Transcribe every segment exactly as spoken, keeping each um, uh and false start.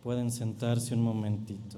Pueden sentarse un momentito.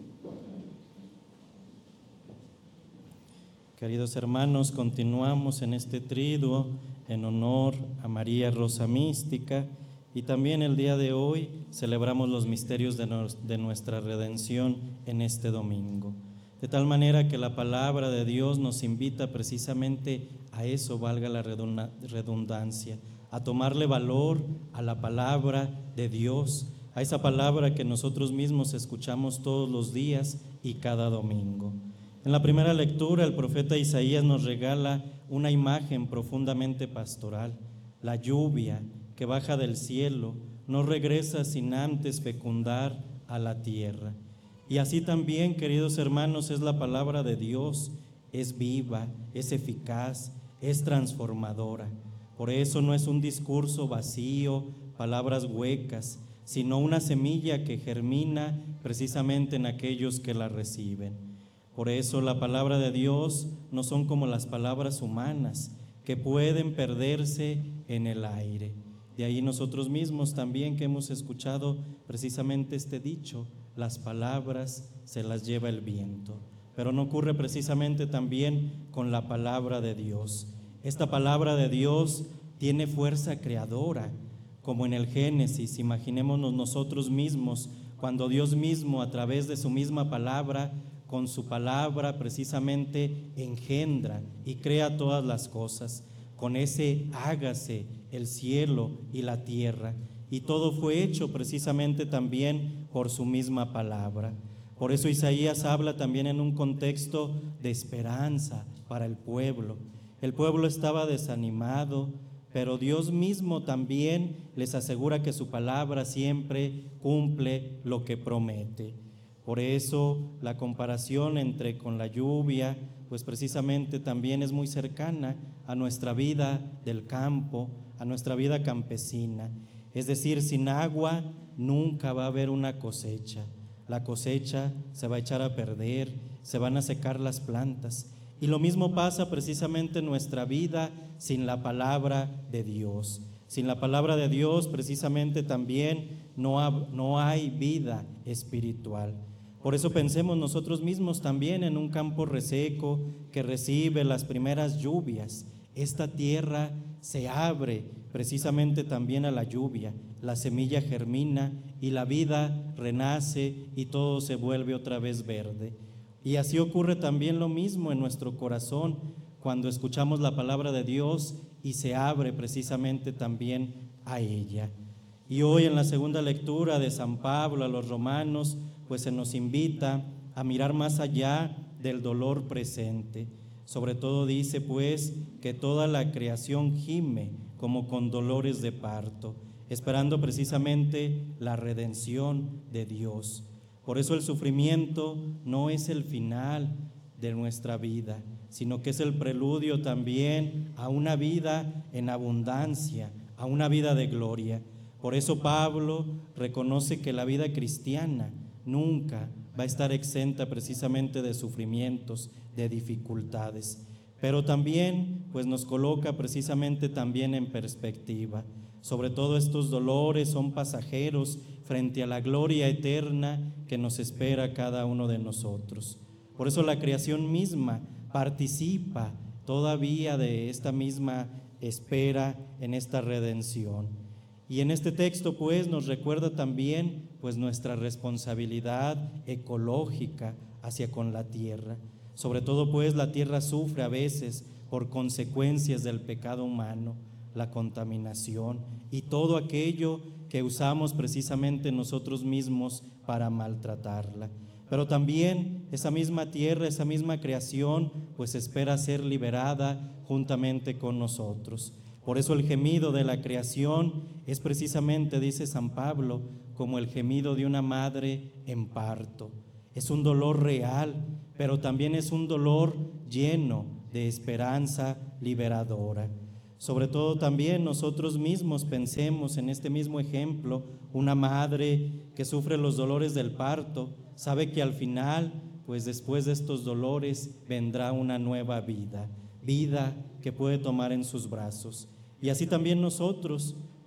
Queridos hermanos, continuamos en este triduo en honor a María Rosa Mística y también el día de hoy celebramos los misterios de, nos, de nuestra redención en este domingo. De tal manera que la palabra de Dios nos invita precisamente a eso, valga la redundancia, a tomarle valor a la palabra de Dios, a esa palabra que nosotros mismos escuchamos todos los días y cada domingo. En la primera lectura, el profeta Isaías nos regala una imagen profundamente pastoral. La lluvia que baja del cielo no regresa sin antes fecundar a la tierra. Y así también, queridos hermanos, es la palabra de Dios, es viva, es eficaz, es transformadora. Por eso no es un discurso vacío, palabras huecas, sino una semilla que germina precisamente en aquellos que la reciben. Por eso la palabra de Dios no son como las palabras humanas, que pueden perderse en el aire. De ahí nosotros mismos también que hemos escuchado precisamente este dicho, las palabras se las lleva el viento. Pero no ocurre precisamente también con la palabra de Dios. Esta palabra de Dios tiene fuerza creadora, como en el Génesis. Imaginémonos nosotros mismos, cuando Dios mismo a través de su misma palabra, con su palabra precisamente engendra y crea todas las cosas. Con ese hágase el cielo y la tierra, y todo fue hecho precisamente también por su misma palabra. Por eso Isaías habla también en un contexto de esperanza para el pueblo. El pueblo estaba desanimado, pero Dios mismo también les asegura que su palabra siempre cumple lo que promete. Por eso la comparación entre con la lluvia, pues precisamente también es muy cercana a nuestra vida del campo, a nuestra vida campesina. Es decir, sin agua nunca va a haber una cosecha. La cosecha se va a echar a perder, se van a secar las plantas. Y lo mismo pasa precisamente en nuestra vida sin la palabra de Dios. Sin la palabra de Dios precisamente también no, ha, no hay vida espiritual. Por eso pensemos nosotros mismos también en un campo reseco que recibe las primeras lluvias. Esta tierra se abre precisamente también a la lluvia, la semilla germina y la vida renace y todo se vuelve otra vez verde. Y así ocurre también lo mismo en nuestro corazón cuando escuchamos la palabra de Dios y se abre precisamente también a ella. Y hoy en la segunda lectura de San Pablo a los romanos, pues se nos invita a mirar más allá del dolor presente. Sobre todo dice pues que toda la creación gime como con dolores de parto, esperando precisamente la redención de Dios. Por eso el sufrimiento no es el final de nuestra vida, sino que es el preludio también a una vida en abundancia, a una vida de gloria. Por eso Pablo reconoce que la vida cristiana nunca va a estar exenta precisamente de sufrimientos, de dificultades, pero también pues nos coloca precisamente también en perspectiva. Sobre todo estos dolores son pasajeros frente a la gloria eterna que nos espera a cada uno de nosotros. Por eso la creación misma participa todavía de esta misma espera en esta redención. Y en este texto pues nos recuerda también pues nuestra responsabilidad ecológica hacia con la tierra. Sobre todo pues la tierra sufre a veces por consecuencias del pecado humano, la contaminación y todo aquello que usamos precisamente nosotros mismos para maltratarla. Pero también esa misma tierra, esa misma creación pues espera ser liberada juntamente con nosotros. Por eso el gemido de la creación es precisamente, dice San Pablo, como el gemido de una madre en parto. Es un dolor real, pero también es un dolor lleno de esperanza liberadora. Sobre todo también nosotros mismos pensemos en este mismo ejemplo, una madre que sufre los dolores del parto, sabe que al final, pues después de estos dolores, vendrá una nueva vida, vida que puede tomar en sus brazos. Y así también nosotros,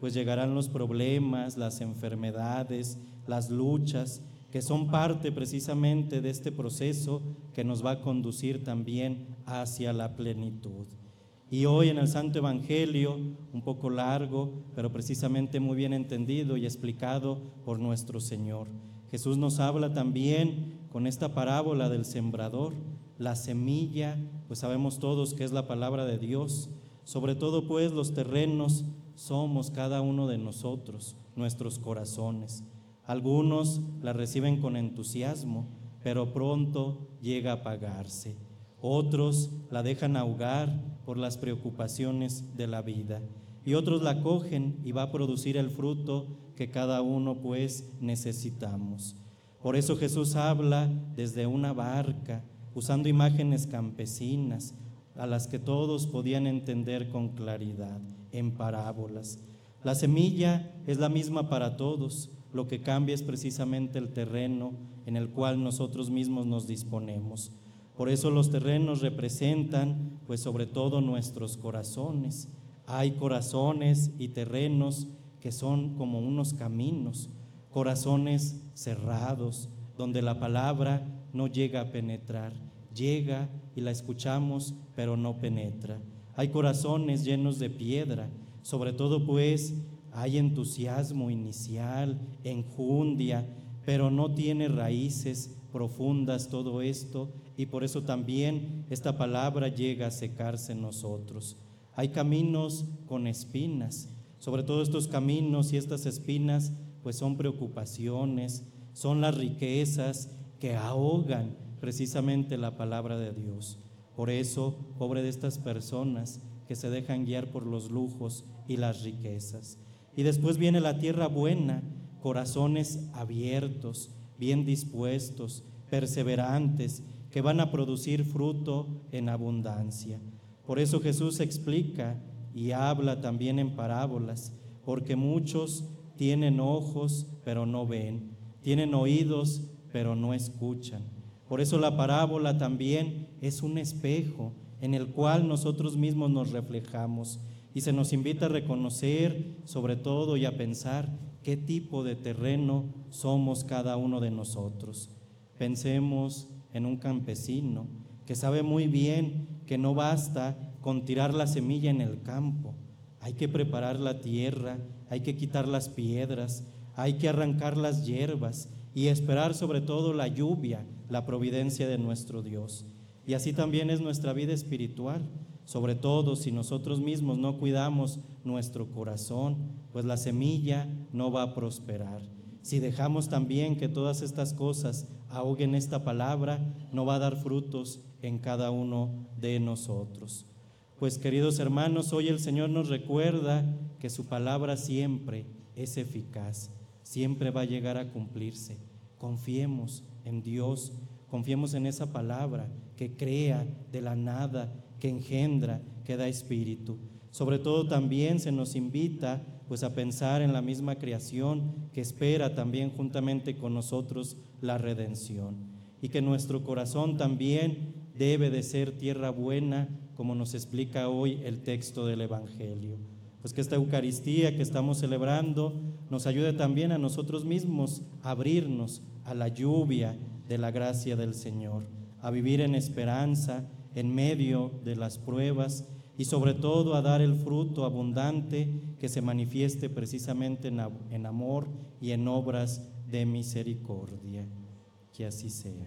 pues llegarán los problemas, las enfermedades, las luchas, que son parte precisamente de este proceso que nos va a conducir también hacia la plenitud. Y hoy en el Santo Evangelio, un poco largo, pero precisamente muy bien entendido y explicado por nuestro Señor, Jesús nos habla también con esta parábola del sembrador. La semilla, pues sabemos todos que es la palabra de Dios. Sobre todo pues los terrenos somos cada uno de nosotros, nuestros corazones. Algunos la reciben con entusiasmo, pero pronto llega a apagarse. Otros la dejan ahogar por las preocupaciones de la vida. Y otros la cogen y va a producir el fruto que cada uno pues necesitamos. Por eso Jesús habla desde una barca, usando imágenes campesinas, a las que todos podían entender con claridad, en parábolas. La semilla es la misma para todos, lo que cambia es precisamente el terreno en el cual nosotros mismos nos disponemos. Por eso los terrenos representan, pues sobre todo nuestros corazones. Hay corazones y terrenos que son como unos caminos, corazones cerrados, donde la palabra no llega a penetrar, llega y la escuchamos, pero no penetra. Hay corazones llenos de piedra, sobre todo pues hay entusiasmo inicial, enjundia, pero no tiene raíces profundas todo esto, y por eso también esta palabra llega a secarse en nosotros. Hay caminos con espinas, sobre todo estos caminos y estas espinas pues son preocupaciones, son las riquezas que ahogan precisamente la palabra de Dios. Por eso, pobre de estas personas que se dejan guiar por los lujos y las riquezas. Y después viene la tierra buena, corazones abiertos, bien dispuestos, perseverantes, que van a producir fruto en abundancia. Por eso Jesús explica y habla también en parábolas, porque muchos tienen ojos pero no ven, tienen oídos pero no escuchan. Por eso la parábola también es un espejo en el cual nosotros mismos nos reflejamos y se nos invita a reconocer sobre todo y a pensar qué tipo de terreno somos cada uno de nosotros. Pensemos en un campesino que sabe muy bien que no basta con tirar la semilla en el campo. Hay que preparar la tierra, hay que quitar las piedras, hay que arrancar las hierbas y esperar sobre todo la lluvia, la providencia de nuestro Dios. Y así también es nuestra vida espiritual, sobre todo si nosotros mismos no cuidamos nuestro corazón, pues la semilla no va a prosperar. Si dejamos también que todas estas cosas ahoguen esta palabra, no va a dar frutos en cada uno de nosotros. Pues queridos hermanos, hoy el Señor nos recuerda que su palabra siempre es eficaz, siempre va a llegar a cumplirse. Confiemos en Dios, confiemos en esa palabra que crea de la nada, que engendra, que da espíritu. Sobre todo también se nos invita pues a pensar en la misma creación que espera también juntamente con nosotros la redención, y que nuestro corazón también debe de ser tierra buena, como nos explica hoy el texto del Evangelio. Pues que esta Eucaristía que estamos celebrando nos ayude también a nosotros mismos a abrirnos a la lluvia de la gracia del Señor, a vivir en esperanza en medio de las pruebas y sobre todo a dar el fruto abundante que se manifieste precisamente en, en amor y en obras de misericordia. Que así sea.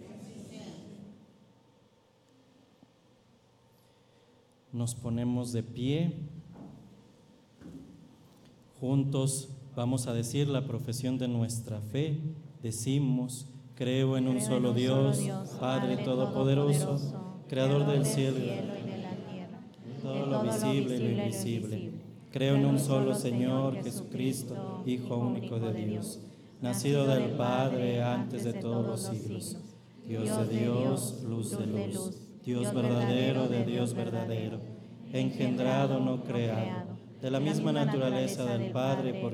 Nos ponemos de pie. Juntos vamos a decir la profesión de nuestra fe. Decimos: creo en un Creo solo en un Dios, solo Dios, Padre todopoderoso, creador del cielo y de la tierra, todo lo visible y lo invisible. Creo en un solo Señor Jesucristo, Hijo único de Dios, nacido del Padre antes de todos los siglos, Dios de Dios, luz de luz, Dios verdadero de Dios verdadero, engendrado, no creado, de la misma naturaleza del Padre, por